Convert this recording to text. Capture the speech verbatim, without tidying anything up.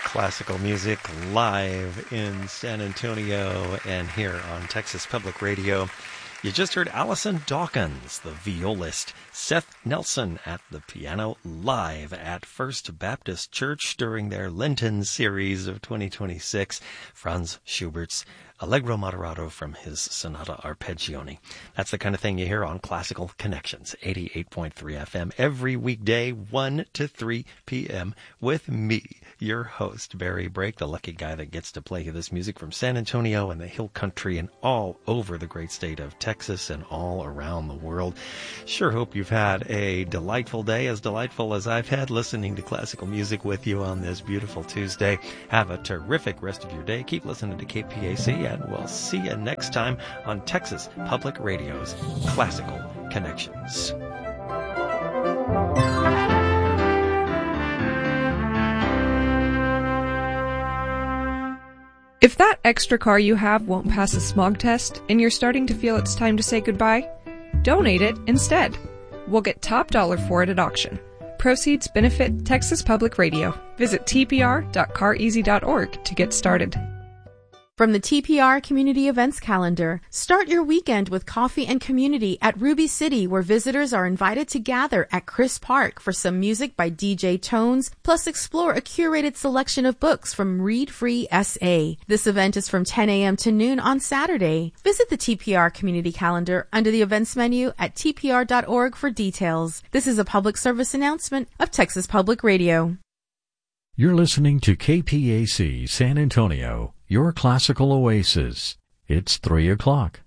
Classical music live in San Antonio and here on Texas Public Radio. You just heard Allison Dawkins, the violist, Seth Nelson at the piano, live at First Baptist Church during their Lenten series of twenty twenty-six, Franz Schubert's Allegro Moderato from his Sonata Arpeggione. That's the kind of thing you hear on Classical Connections, eighty-eight point three F M, every weekday, one to three p.m. with me, your host, Barry Brake, the lucky guy that gets to play you this music from San Antonio and the Hill Country and all over the great state of Texas and all around the world. Sure hope you've had a delightful day, as delightful as I've had listening to classical music with you on this beautiful Tuesday. Have a terrific rest of your day. Keep listening to K P A C, and we'll see you next time on Texas Public Radio's Classical Connections. If that extra car you have won't pass a smog test and you're starting to feel it's time to say goodbye, donate it instead. We'll get top dollar for it at auction. Proceeds benefit Texas Public Radio. Visit t p r dot car easy dot org to get started. From the T P R Community Events Calendar, start your weekend with coffee and community at Ruby City, where visitors are invited to gather at Chris Park for some music by D J Tones, plus explore a curated selection of books from Read Free S A. This event is from ten a.m. to noon on Saturday. Visit the T P R Community Calendar under the events menu at t p r dot org for details. This is a public service announcement of Texas Public Radio. You're listening to K P A C San Antonio, your classical oasis. It's three o'clock.